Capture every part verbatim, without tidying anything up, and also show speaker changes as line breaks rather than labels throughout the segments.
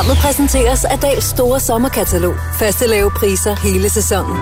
Programmet præsenteres af Dals store sommerkatalog. Faste lave priser hele sæsonen.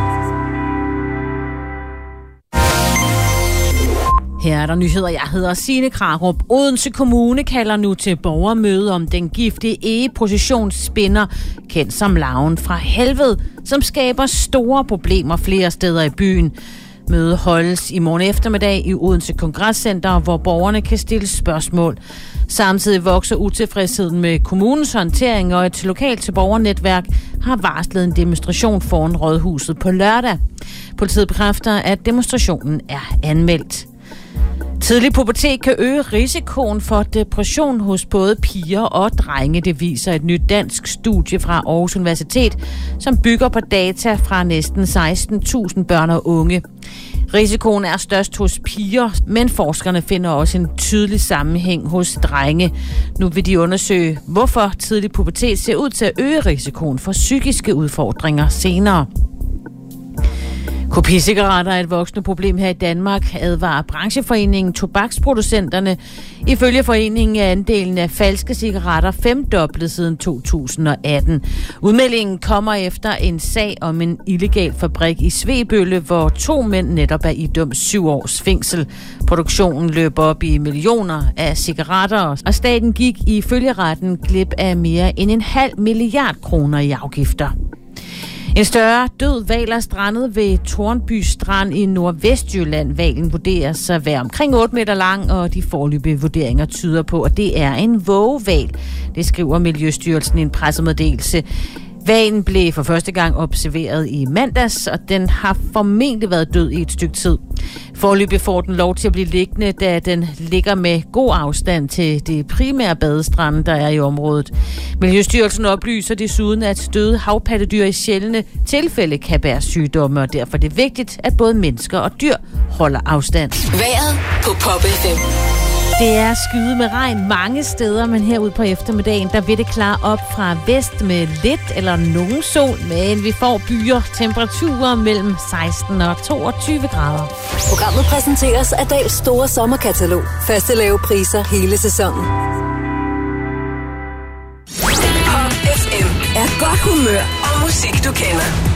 Her er der nyheder. Jeg hedder Signe Krarup. Odense Kommune kalder nu til borgermøde om den giftige egepositionsspinder, kendt som larven fra helvede, som skaber store problemer flere steder i byen. Mødet holdes i morgen eftermiddag i Odense Kongresscenter, hvor borgerne kan stille spørgsmål. Samtidig vokser utilfredsheden med kommunens håndtering, og et lokalt til borgernetværk har varslet en demonstration foran Rådhuset på lørdag. Politiet bekræfter, at demonstrationen er anmeldt. Tidlig pubertet kan øge risikoen for depression hos både piger og drenge. Det viser et nyt dansk studie fra Aarhus Universitet, som bygger på data fra næsten seksten tusind børn og unge. Risikoen er størst hos piger, men forskerne finder også en tydelig sammenhæng hos drenge. Nu vil de undersøge, hvorfor tidlig pubertet ser ud til at øge risikoen for psykiske udfordringer senere. Kopicigaretter er et voksende problem her i Danmark, advarer brancheforeningen Tobaksproducenterne. Ifølge foreningen er andelen af falske cigaretter femdoblet siden to tusind og atten. Udmeldingen kommer efter en sag om en illegal fabrik i Svebølle, hvor to mænd netop er idømt syv års fængsel. Produktionen løber op i millioner af cigaretter, og staten gik i følgeretten glip af mere end en halv milliard kroner i afgifter. En større død hval er strandet ved Tornby Strand i Nordvestjylland. Hvalen vurderes at være omkring otte meter lang, og de foreløbige vurderinger tyder på, at det er en vågehval. Det skriver Miljøstyrelsen i en pressemeddelelse. Hvalen blev for første gang observeret i mandags, og den har formentlig været død i et stykke tid. Foreløbig får den lov til at blive liggende, da den ligger med god afstand til det primære badestrand, der er i området. Miljøstyrelsen oplyser desuden, at døde havpattedyr i sjældne tilfælde kan bære sygdomme, og derfor er det vigtigt, at både mennesker og dyr holder afstand.
Vejret på Pop F M.
Det er skyet med regn mange steder, men herude på eftermiddagen, der vil det klare op fra vest med lidt eller nogen sol, men vi får byer, temperaturer mellem seksten og toogtyve grader.
Programmet præsenteres af Dals store sommerkatalog. Faste lave priser hele sæsonen. Pop F M er godt humør og musik, du kender.